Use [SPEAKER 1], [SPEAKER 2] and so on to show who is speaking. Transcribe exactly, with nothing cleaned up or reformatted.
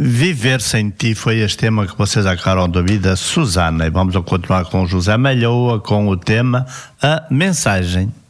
[SPEAKER 1] Viver sem ti foi este tema que vocês acabaram de ouvir da Susana. E vamos a continuar com José Malhoa com o tema A Mensagem.